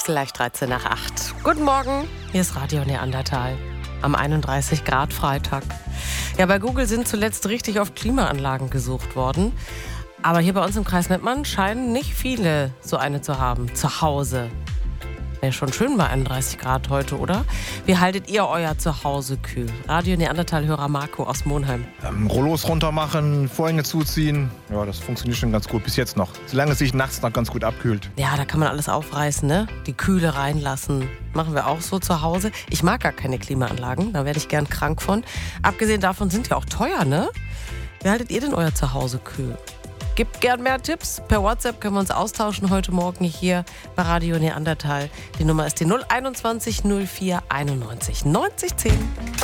gleich 13 nach 8. Guten Morgen, hier ist Radio Neandertal am 31 Grad Freitag. Ja, bei Google sind zuletzt richtig oft Klimaanlagen gesucht worden. Aber hier bei uns im Kreis Mettmann scheinen nicht viele so eine zu haben, zu Hause. Wäre schon schön bei 31 Grad heute, oder? Wie haltet ihr euer Zuhause kühl? Radio Neandertal-Hörer Marco aus Monheim. Rollos runter machen, Vorhänge zuziehen. Ja, das funktioniert schon ganz gut bis jetzt noch. Solange es sich nachts noch ganz gut abkühlt. Ja, da kann man alles aufreißen, ne? Die Kühle reinlassen. Machen wir auch so zu Hause. Ich mag gar keine Klimaanlagen, da werde ich gern krank von. Abgesehen davon sind die auch teuer, ne? Wie haltet ihr denn euer Zuhause kühl? Gibt gern mehr Tipps. Per WhatsApp können wir uns austauschen heute Morgen hier bei Radio Neandertal. Die Nummer ist die 021 04 91 90 10.